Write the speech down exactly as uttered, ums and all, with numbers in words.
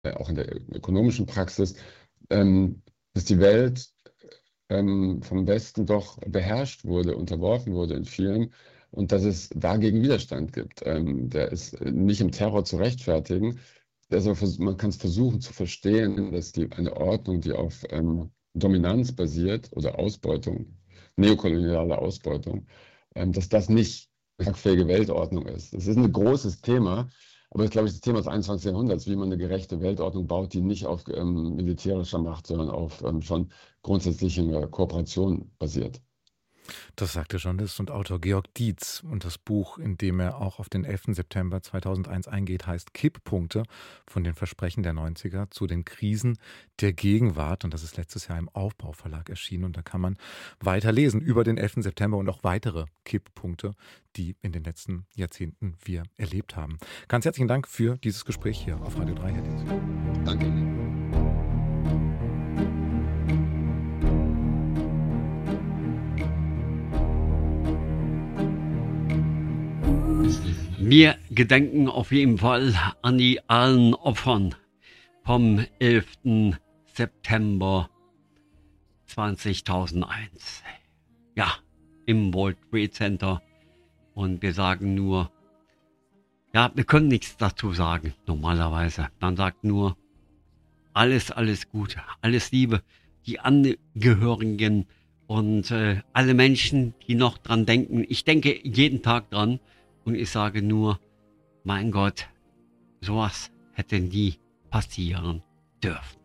äh, auch in der ökonomischen Praxis, ähm, dass die Welt ähm, vom Westen doch beherrscht wurde, unterworfen wurde in vielen und dass es dagegen Widerstand gibt. Ähm, der ist nicht im Terror zu rechtfertigen. Also man kann es versuchen zu verstehen, dass die, eine Ordnung, die auf ähm, Dominanz basiert oder Ausbeutung, neokoloniale Ausbeutung, ähm, dass das nicht eine tragfähige Weltordnung ist. Das ist ein großes Thema, aber das ist, glaube ich, das Thema des einundzwanzigsten. Jahrhunderts, wie man eine gerechte Weltordnung baut, die nicht auf ähm, militärischer Macht, sondern auf ähm, schon grundsätzlicher Kooperation basiert. Das sagt der Journalist und Autor Georg Dietz. Und das Buch, in dem er auch auf den elften September zweitausendeins eingeht, heißt Kipppunkte von den Versprechen der neunziger zu den Krisen der Gegenwart. Und das ist letztes Jahr im Aufbau-Verlag erschienen. Und da kann man weiter lesen über den elften September und auch weitere Kipppunkte, die in den letzten Jahrzehnten wir erlebt haben. Ganz herzlichen Dank für dieses Gespräch hier auf Radio drei, Herr Dietz. Danke Ihnen. Wir gedenken auf jeden Fall an die allen Opfern vom elften September zweitausendeins. Ja, im World Trade Center. Und wir sagen nur, ja, wir können nichts dazu sagen, normalerweise. Man sagt nur, alles, alles Gute, alles Liebe, die Angehörigen und äh, alle Menschen, die noch dran denken. Ich denke jeden Tag dran. Und ich sage nur, mein Gott, sowas hätte nie passieren dürfen.